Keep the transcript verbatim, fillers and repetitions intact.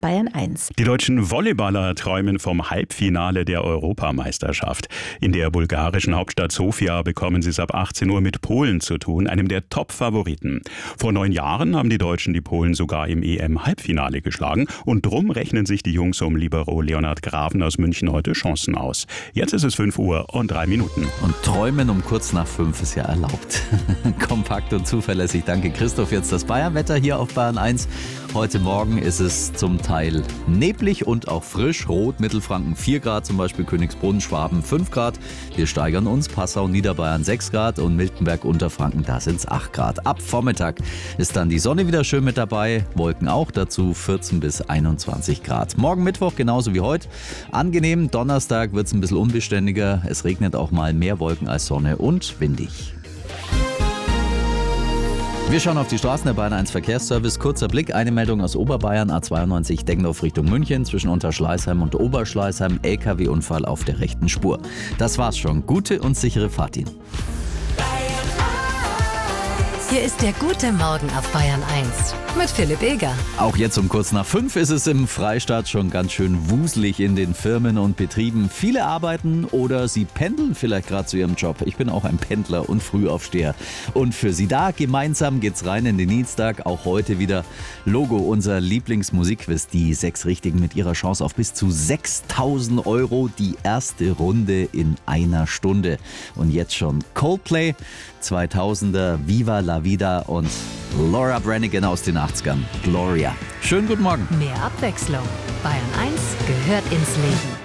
Bayern eins. Die deutschen Volleyballer träumen vom Halbfinale der Europameisterschaft. In der bulgarischen Hauptstadt Sofia bekommen sie es ab achtzehn Uhr mit Polen zu tun, einem der Top-Favoriten. Vor neun Jahren haben die Deutschen die Polen sogar im E M-Halbfinale geschlagen und drum rechnen sich die Jungs um Libero Leonhard Graven aus München heute Chancen aus. Jetzt ist es fünf Uhr und drei Minuten. Und träumen um kurz nach fünf ist ja erlaubt. Kompakt und zuverlässig. Danke Christoph. Jetzt das Bayernwetter hier auf Bayern eins. Heute Morgen ist es zum Teil neblig und auch frisch. Rot, Mittelfranken vier Grad, zum Beispiel Königsbrunn, Schwaben fünf Grad. Wir steigern uns, Passau, Niederbayern sechs Grad und Miltenberg, Unterfranken, da sind es acht Grad. Ab Vormittag ist dann die Sonne wieder schön mit dabei, Wolken auch dazu, vierzehn bis einundzwanzig Grad. Morgen Mittwoch genauso wie heute. Angenehm, Donnerstag wird es ein bisschen unbeständiger. Es regnet auch mal, mehr Wolken als Sonne und windig. Wir schauen auf die Straßen der Bayern eins Verkehrsservice. Kurzer Blick, eine Meldung aus Oberbayern, A zweiundneunzig Deggendorf Richtung München, zwischen Unterschleißheim und Oberschleißheim, L K W-Unfall auf der rechten Spur. Das war's schon. Gute und sichere Fahrt Ihnen. Hier ist der gute Morgen auf Bayern eins mit Philipp Eger. Auch jetzt um kurz nach fünf ist es im Freistaat schon ganz schön wuselig in den Firmen und Betrieben. Viele arbeiten oder sie pendeln vielleicht gerade zu ihrem Job. Ich bin auch ein Pendler und Frühaufsteher. Und für Sie da gemeinsam geht's rein in den Dienstag. Auch heute wieder Logo, unser Lieblingsmusikquiz. Die sechs Richtigen mit ihrer Chance auf bis zu sechstausend Euro. Die erste Runde in einer Stunde. Und jetzt schon Coldplay, zweitausender, Viva la Vida und Laura Branigan aus den achtzigern. Gloria. Schönen guten Morgen. Mehr Abwechslung. Bayern eins gehört ins Leben.